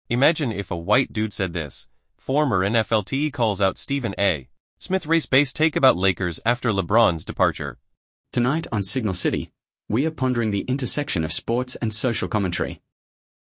Imagine if a white dude said this. Former NFLTE calls out Stephen A. Smith race-based take about Lakers after LeBron's departure. Tonight on Signal City, we are pondering the intersection of sports and social commentary.